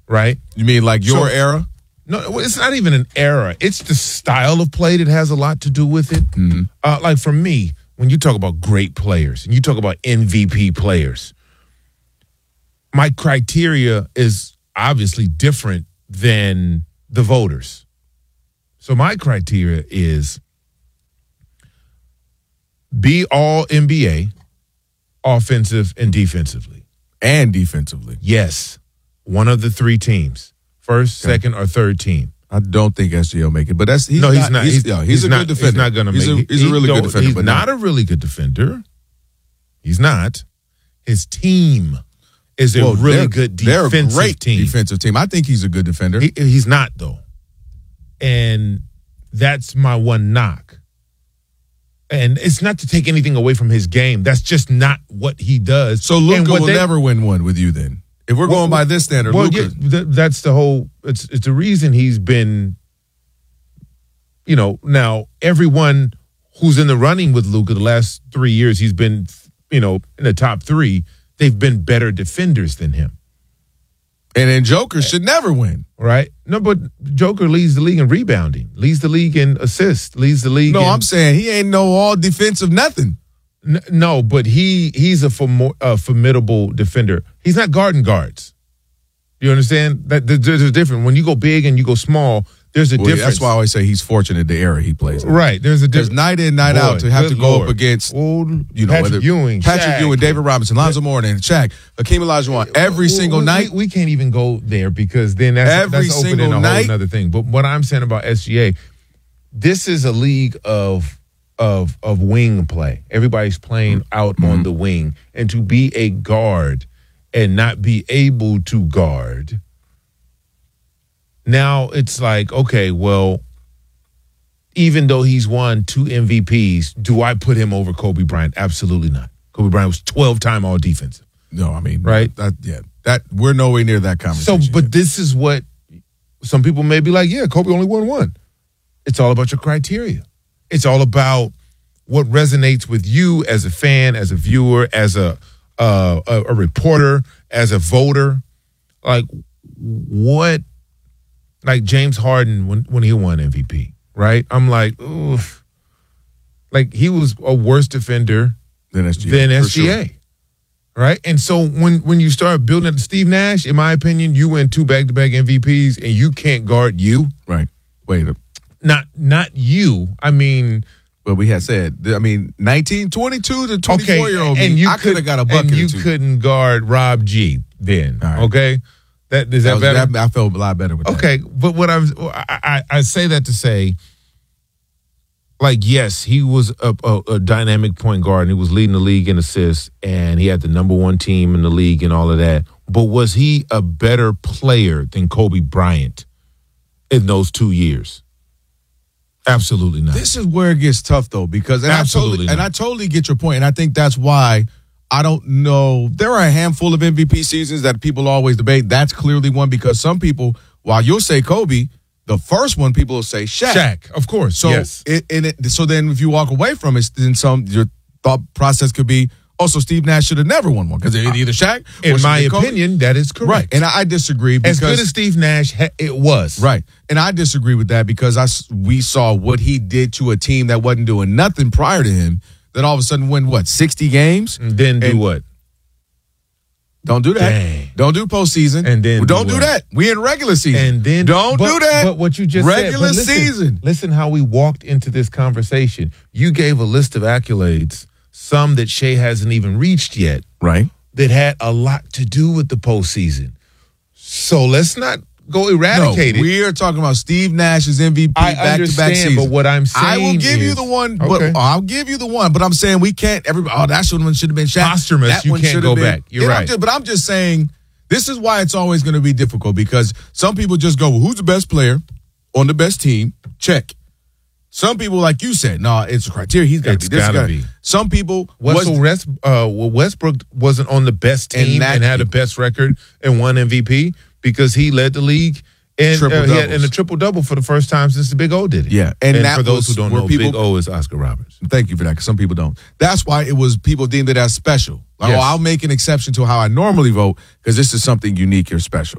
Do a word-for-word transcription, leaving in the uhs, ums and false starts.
right? You mean like your So- era? No, it's not even an era. It's the style of play that has a lot to do with it. Mm-hmm. Uh, like for me, when you talk about great players and you talk about M V P players, my criteria is obviously different than the voters. So my criteria is be all N B A, offensive and defensively. And defensively. Yes, one of the three teams. First, Okay. second, or third team. I don't think S G will make it, but that's he's no, he's not. not. He's, He's, yeah, he's, he's a not, good defender. He's not going to make he's a, it. He's a really he, good defender. He's but not no. a really good defender. He's not. His team is a Well, really they're- good they're a defensive great team. defensive team. I think he's a good defender. He, he's not though, and that's my one knock. And it's not to take anything away from his game. That's just not what he does. so And Luka what will they- never win one with you then. If we're Well, going by this standard, Well, Luka. yeah, th- that's the whole. It's it's the reason he's been. You know, now everyone who's in the running with Luka the last three years, he's been, you know, in the top three. They've been better defenders than him, And then Joker should never win. right? No, but Joker leads the league in rebounding, leads the league in assists, leads the league. No, in, I'm saying he ain't no all defensive nothing. N- no, but he he's a formo- uh, formidable defender. He's not guarding guards. You understand that there- there's a difference when you go big and you go small. There's a Well, difference. that's why I always say he's fortunate the era he plays in. Right. There's a Because difference. night in, night Boy, out to have to good go Lord. up against Old you know Patrick whether Ewing, Patrick Shaq. Ewing, David Robinson, Lonzo Mourning, Shaq, Hakeem Olajuwon, every We- single we, night. We, we can't even go there because then that's, Every that's opening single a whole night. another thing. But what I'm saying about S G A, this is a league of of of wing play. Everybody's playing out Mm-hmm. on the wing, and to be a guard and not be able to guard. Now it's like, okay, well, even though he's won two M V Ps, do I put him over Kobe Bryant? Absolutely not. Kobe Bryant was twelve-time all defensive. No, I mean, Right? That, yeah, that we're nowhere near that So, conversation. but yet. this is what some people may be like, yeah, Kobe only won one. It's all about your criteria. It's all about what resonates with you as a fan, as a viewer, as a uh, a, a reporter, as a voter. Like what, like James Harden when, when he won M V P, right? I'm like, oof. Like he was a worse defender then S G A, than for S G A. sure. Right? And so when when you start building up Steve Nash, in my opinion, you win two back-to-back M V Ps and you can't guard you. Right. Wait, Not not you. I mean, but we had said, I mean, nineteen, twenty-two to twenty-four-year-old okay, me, and you I could have got a bucket and you or two. couldn't guard Rob G then. All right. Okay? That is That that, was- better? that- I felt a lot better with that. Okay, but what I was I, I, I say that to say, like, yes, he was a, a, a dynamic point guard and he was leading the league in assists and he had the number one team in the league and all of that. But was he a better player than Kobe Bryant in those two years? Absolutely not. This is where it gets tough, though, because and Absolutely I totally not. and I totally get your point, and I think that's why I don't know. There are a handful of M V P seasons that people always debate. That's clearly one because some people, while you'll say Kobe, the first one people will say Shaq. Shaq, of course. So yes. it, and it, so then if you walk away from it, then some your thought process could be, oh, so Steve Nash should have never won one because it either Shaq or in my should be Kobe. opinion, that is correct. Right, and I, I disagree because as good as Steve Nash ha- it was. right, and I disagree with that because I s- we saw what he did to a team that wasn't doing nothing prior to him. That all of a sudden win what sixty games, And then do And- what? don't do that. Dang. Don't do postseason, And then Well, don't do do what? that. We in regular season, And then don't but, do that. But what you just regular said, but listen, season. Listen how we walked into this conversation. You gave a list of accolades, some that Shea hasn't even reached yet, Right. that had a lot to do with the postseason. So let's not go No, eradicate it. we are talking about Steve Nash's M V P I back to back understand, season. but what I'm saying I will give you is- the one. But Okay. I'll give you the one. But I'm saying we can't. Everybody. Oh, that one should have been Shaq. Posthumous, That you one can't should go have been- back. You're Yeah, I'm right. just- but I'm just saying this is why it's always going to be difficult because some people just go, well, "Who's the best player on the best team?" Check. Some people, like you said, no, nah, it's a criteria. He's got to It's be. This gotta guy. be. Some people Russell was, West, uh, well, Westbrook wasn't on the best And team that- and, had the best record and won M V P because he led the league and uh, he had in a triple double for the first time since the Big O did it. Yeah, and and, that for those was who don't where know, people- Big O is Oscar Roberts. Thank you for that, because some people don't. That's why it was people deemed it as special. Like, Yes. oh, I'll make an exception to how I normally vote because this is something unique or special.